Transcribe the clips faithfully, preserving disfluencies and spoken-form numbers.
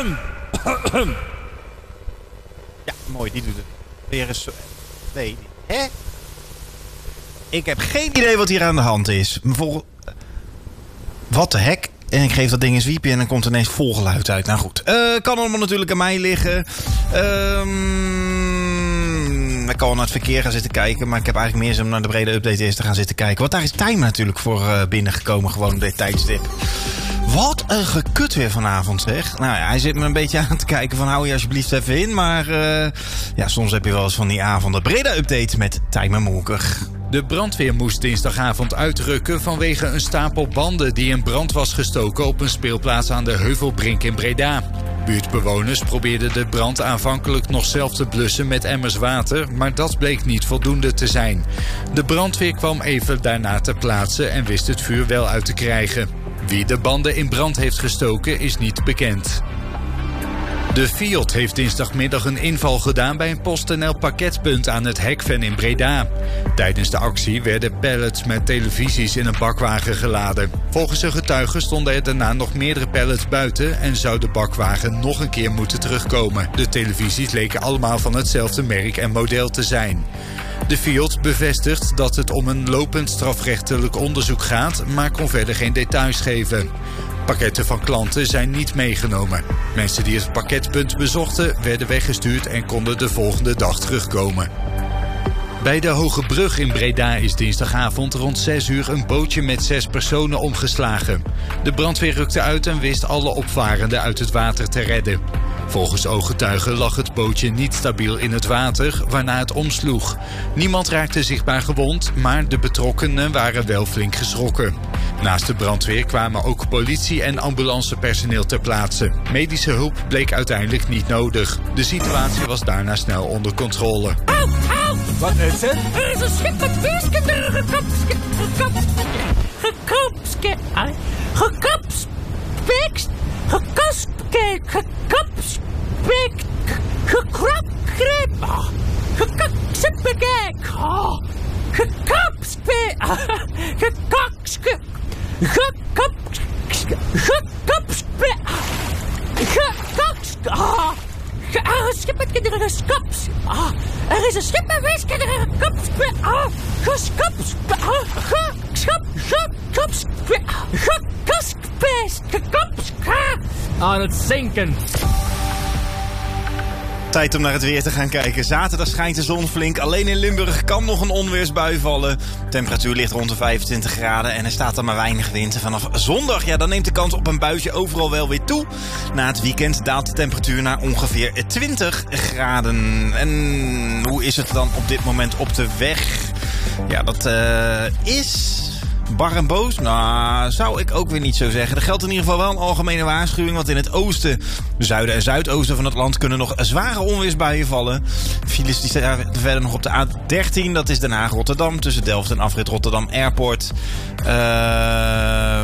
Ja, mooi, die doet het. Weer eens... Nee, hè? Ik heb geen idee wat hier aan de hand is. Vol... Wat de hek? En ik geef dat ding een zwiepje en dan komt er ineens vol geluid uit. Nou goed, uh, kan allemaal natuurlijk aan mij liggen. Um, ik kan wel naar het verkeer gaan zitten kijken. Maar ik heb eigenlijk meer zin om naar de brede update eerst te gaan zitten kijken. Want daar is Time natuurlijk voor uh, binnengekomen. Gewoon op dit tijdstip. Wat een gekut weer vanavond, zeg. Nou ja, hij zit me een beetje aan te kijken van hou je alsjeblieft even in. Maar uh, ja, soms heb je wel eens van die avonden. Brede update met Time en Molker. De brandweer moest dinsdagavond uitrukken vanwege een stapel banden die in brand was gestoken op een speelplaats aan de Heuvelbrink in Breda. Buurtbewoners probeerden de brand aanvankelijk nog zelf te blussen met emmers water, maar dat bleek niet voldoende te zijn. De brandweer kwam even daarna ter plaatse en wist het vuur wel uit te krijgen. Wie de banden in brand heeft gestoken is niet bekend. De Fiat heeft dinsdagmiddag een inval gedaan bij een PostNL pakketpunt aan het Hekven in Breda. Tijdens de actie werden pallets met televisies in een bakwagen geladen. Volgens een getuige stonden er daarna nog meerdere pallets buiten en zou de bakwagen nog een keer moeten terugkomen. De televisies leken allemaal van hetzelfde merk en model te zijn. De Fiat bevestigt dat het om een lopend strafrechtelijk onderzoek gaat, maar kon verder geen details geven. Pakketten van klanten zijn niet meegenomen. Mensen die het pakketpunt bezochten werden weggestuurd en konden de volgende dag terugkomen. Bij de Hoge Brug in Breda is dinsdagavond rond zes uur een bootje met zes personen omgeslagen. De brandweer rukte uit en wist alle opvarenden uit het water te redden. Volgens ooggetuigen lag het bootje niet stabiel in het water, waarna het omsloeg. Niemand raakte zichtbaar gewond, maar de betrokkenen waren wel flink geschrokken. Naast de brandweer kwamen ook politie en ambulancepersoneel ter plaatse. Medische hulp bleek uiteindelijk niet nodig. De situatie was daarna snel onder controle. Au, au! Wat is het? Er is een schip met weeskinderen gekapske... gekapske... gekapske... gekapspekst... gekaspke... gekapspekst... gekrapgrip... gekakspekek... gekapspe... gekakske... gekapske... gekapspe... gekakske... Ah, een schip met kinderen geskaps. Ah, er is een schip met weeskinderen gekaps. Ah, geskaps. Ah, geschap, gekaps. Gekaspest. Gekaps. Aan het zinken. Tijd om naar het weer te gaan kijken. Zaterdag schijnt de zon flink. Alleen in Limburg kan nog een onweersbui vallen. De temperatuur ligt rond de vijfentwintig graden en er staat er maar weinig wind. Vanaf zondag, ja, dan neemt de kans op een buitje overal wel weer toe. Na het weekend daalt de temperatuur naar ongeveer twintig graden. En hoe is het dan op dit moment op de weg? Ja, dat uh, is... bar en boos? Nou, zou ik ook weer niet zo zeggen. Er geldt in ieder geval wel een algemene waarschuwing, want in het oosten, zuiden en zuidoosten van het land kunnen nog zware onweersbuien vallen. Files die staan verder nog op de A dertien, dat is Den Haag-Rotterdam, tussen Delft en afrit Rotterdam Airport. Uh...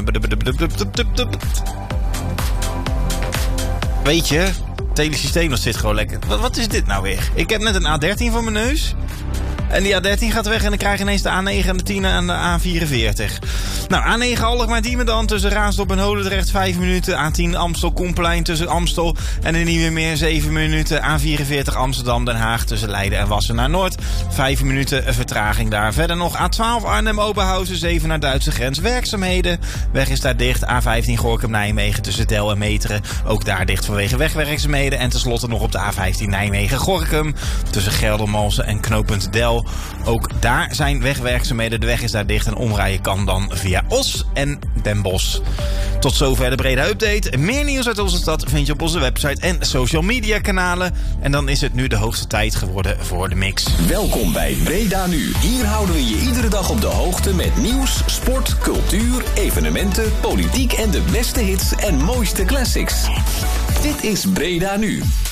Weet je, het telesysteem dat zit gewoon lekker. Wat, wat is dit nou weer? Ik heb net een A dertien voor mijn neus. En die A dertien gaat weg en dan krijg je ineens de A negen en de tien en de A vierenveertig. Nou, A negen Alkmaar-Diemen dan tussen Raasdorp en Holendrecht vijf minuten. A tien Amstel-Koenplein tussen Amstel en de Nieuwe Meer zeven minuten. A vierenveertig Amsterdam-Den Haag tussen Leiden en Wassenaar-Noord vijf minuten vertraging daar. Verder nog A twaalf Arnhem-Oberhausen zeven naar Duitse grens. Werkzaamheden. Weg is daar dicht. A vijftien Gorinchem-Nijmegen tussen Del en Meteren. Ook daar dicht vanwege wegwerkzaamheden. En tenslotte nog op de A vijftien Nijmegen-Gorinchem tussen Geldermalsen en knooppunt Del. Ook daar zijn wegwerkzaamheden. De weg is daar dicht en omrijden kan dan via Os en Den Bosch. Tot zover de brede update. Meer nieuws uit onze stad vind je op onze website en social media kanalen. En dan is het nu de hoogste tijd geworden voor de mix. Welkom bij Breda Nu. Hier houden we je iedere dag op de hoogte met nieuws, sport, cultuur, evenementen, politiek en de beste hits en mooiste classics. Dit is Breda Nu.